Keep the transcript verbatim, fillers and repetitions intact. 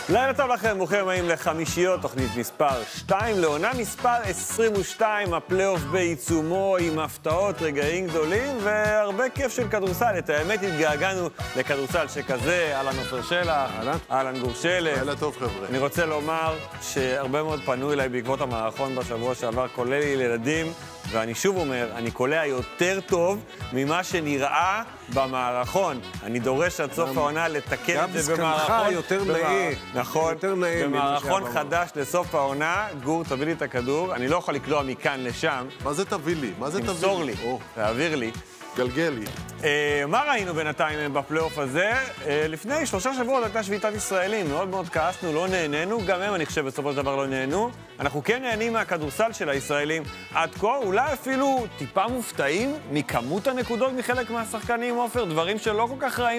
לילה טוב לכם, ברוכים הבאים לחמישיות, תוכנית מספר שתיים, לעונה מספר עשרים ושתיים, הפלייאוף בעיצומו עם הפתעות, רגעים גדולים והרבה כיף של כדורסל. את האמת התגעגענו לכדורסל שכזה, אהלן עופר שלח, אהלן גור שלף. לילה טוב חבר'ה. אני רוצה לומר שהרבה מאוד פנו אליי בעקבות המערכון בשבוע שעבר, כולל ילדים, ואני שוב אומר, אני קולע יותר טוב ממה שנראה במערכון. אני דורש עד סוף העונה לתקן את זה במערכון. גם זקנך יותר נאה. נכון, יותר נאה במערכון חדש לסוף העונה. גור, תביא לי את הכדור. אני לא יכול לקלוע מכאן לשם. מה זה תביא לי? מה זה תביא לי? תמסור לי, תעביר לי. גלגל לי. מה ראינו בינתיים בפלייאוף הזה? לפני שלושה שבועות הייתה שביתת ישראלים, מאוד מאוד כעסנו, לא נהנינו, גם הם אני חושב בסופו של דבר לא נהנו. אנחנו כן נהנים מהכדורסל של הישראלים עד כה, אולי אפילו טיפה מופתעים מכמות הנקודות מחלק מהשחקנים, עופר, דברים שלא כל כך ראינו